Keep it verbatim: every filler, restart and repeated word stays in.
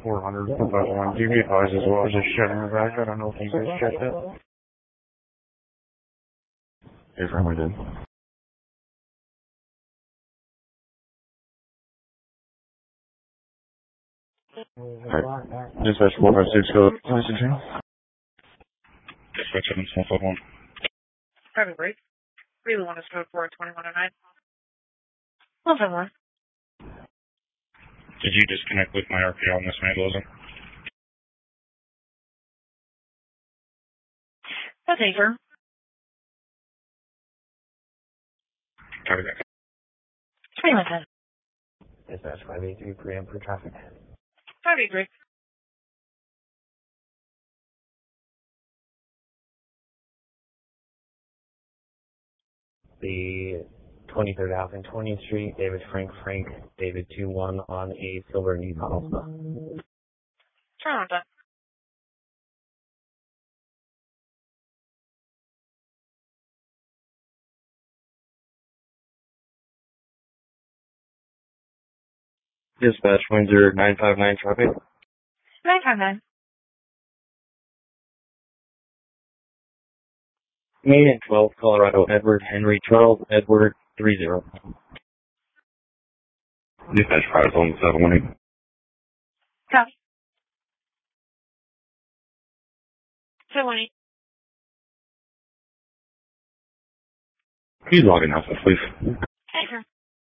four hundred about one. Do be advised as well. Just shutting the back. I don't know if you guys checked that. Hey, friend, we did. Alright. Dispatch four five six, go. Messaging. Dispatch seven seven five one. Private break. Really want to code for twenty-one oh nine. One time more. Did you disconnect with my R P O on this vandalism? That's Acer. Copy that. twenty-one ten. Dispatch five eight three, preamp for traffic. five eight three. The twenty-third Ave and twentieth Street, David Frank Frank, David two one on a silver Nissan Altima. Turn on that. Dispatch Windsor nine five nine traffic. nine five nine. Main and twelve, Colorado, Edward Henry Charles Edward three zero. Dispatch five one seven one eight. Copy. seven one eight. Please log in now, please.